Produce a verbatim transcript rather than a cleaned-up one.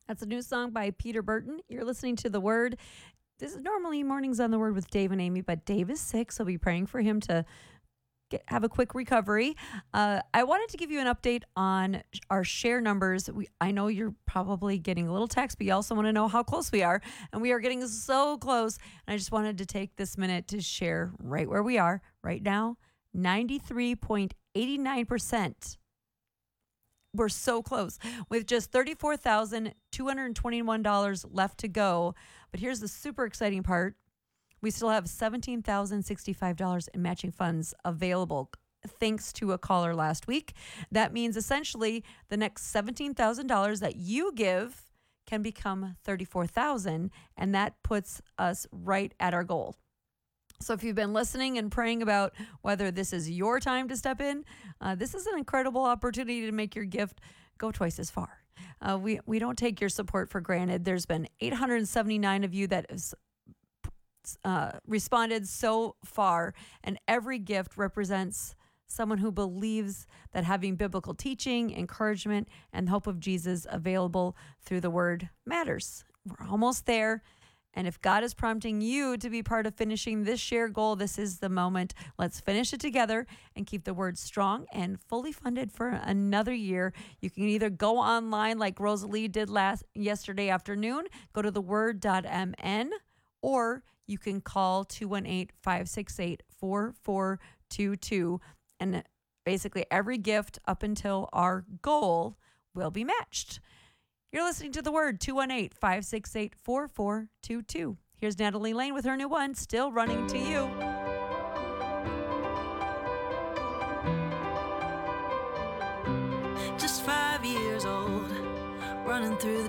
That's a new song by Peter Burton. You're listening to The Word. This is normally Mornings on the Word with Dave and Amy, but Dave is sick, so we'll be praying for him to get, have a quick recovery. Uh, I wanted to give you an update on our share numbers. We, I know you're probably getting a little text, but you also want to know how close we are, and we are getting so close. And I just wanted to take this minute to share right where we are right now, ninety-three point eight nine percent. We're so close with just thirty-four thousand two hundred twenty-one dollars left to go. But here's the super exciting part. We still have seventeen thousand sixty-five dollars in matching funds available thanks to a caller last week. That means essentially the next seventeen thousand dollars that you give can become thirty-four thousand dollars, and that puts us right at our goal. So if you've been listening and praying about whether this is your time to step in, uh, this is an incredible opportunity to make your gift go twice as far. Uh, we, we don't take your support for granted. There's been eight hundred seventy-nine of you that has uh, responded so far, and every gift represents someone who believes that having biblical teaching, encouragement, and the hope of Jesus available through the Word matters. We're almost there. And if God is prompting you to be part of finishing this share goal, this is the moment. Let's finish it together and keep the Word strong and fully funded for another year. You can either go online like Rosalie did last yesterday afternoon, go to the word dot m n, or you can call two one eight, five six eight, four four two two. And basically every gift up until our goal will be matched. You're listening to The Word, two one eight, five six eight, four four two two. Here's Natalie Lane with her new one, Still Running to You. Just five years old, running through the